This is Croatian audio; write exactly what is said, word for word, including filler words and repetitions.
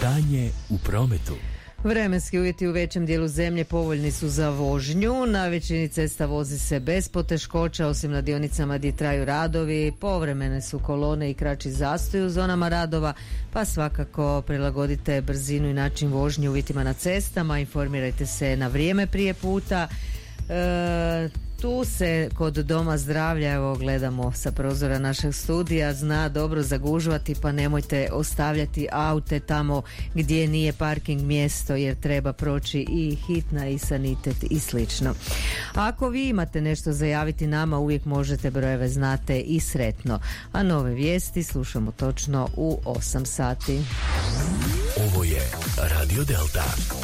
Stanje u prometu. Vremenski uvjeti u većem dijelu zemlje povoljni su za vožnju. Na većini cesta vozi se bez poteškoća, osim na dionicama gdje traju radovi. Povremene su kolone i kraći zastoj u zonama radova, pa svakako prilagodite brzinu i način vožnje uvjetima na cestama. Informirajte se na vrijeme prije puta. E, tu se kod Doma zdravlja, evo gledamo sa prozora našeg studija, zna dobro zagužvati, pa nemojte ostavljati aute tamo gdje nije parking mjesto, jer treba proći i hitna i sanitet i slično. Ako vi imate nešto zajaviti nama, uvijek možete, brojeve znate i sretno. A nove vijesti slušamo točno u osam sati. Ovo je Radio Delta.